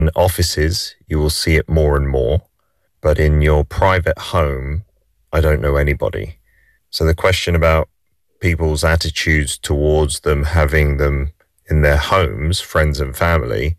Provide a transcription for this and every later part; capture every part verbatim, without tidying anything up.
In offices, you will see it more and more, but in your private home, I don't know anybody. So the question about people's attitudes towards them having them in their homes, friends and family,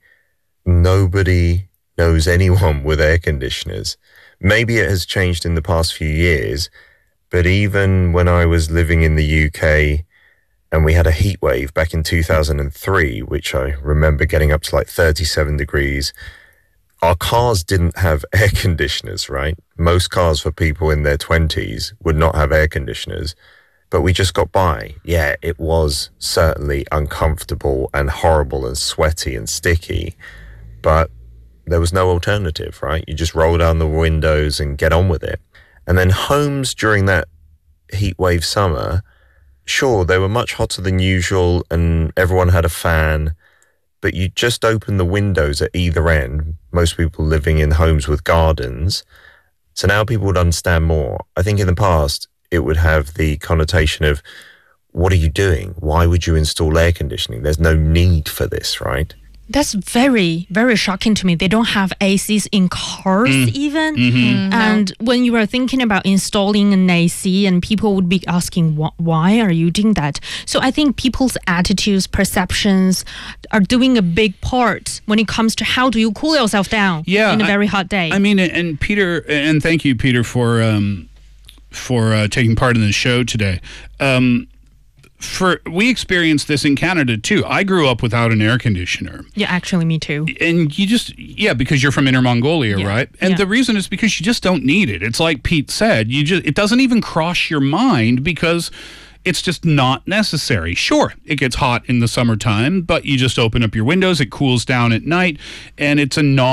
nobody knows anyone with air conditioners. Maybe it has changed in the past few years, but even when I was living in the U K and we had a heat wave back in two thousand three, which I remember getting up to like thirty-seven degrees, our cars didn't have air conditioners, right? Most cars for people in their twenties would not have air conditioners, but we just got by. Yeah, it was certainly uncomfortable and horrible and sweaty and sticky, but there was no alternative, right? You just roll down the windows and get on with it. And then homes during that heat wave summer, sure, they were much hotter than usual and everyone had a fan, but you just open the windows at either end, most people living in homes with gardens. So now people would understand more. I think in the past, it would have the connotation of, what are you doing? Why would you install air conditioning? There's no need for this, right? That's very, very shocking to me. They don't have A Cs in cars mm. even. Mm-hmm. Mm, and no. when you were thinking about installing an A C, and people would be asking, why are you doing that? So I think people's attitudes, perceptions are doing a big part when it comes to how do you cool yourself down yeah, in a I, very hot day. I mean, and Peter, and thank you, Peter, for um, for uh, taking part in the show today. Um, For we experienced this in Canada too. I grew up without an air conditioner. Yeah, actually, me too. And you just, yeah, because you're from Inner Mongolia, yeah. right? And yeah. the reason is because you just don't need it. It's like Pete said, you just it doesn't even cross your mind because it's just not necessary. Sure, it gets hot in the summertime, but you just open up your windows, it cools down at night, and it's a non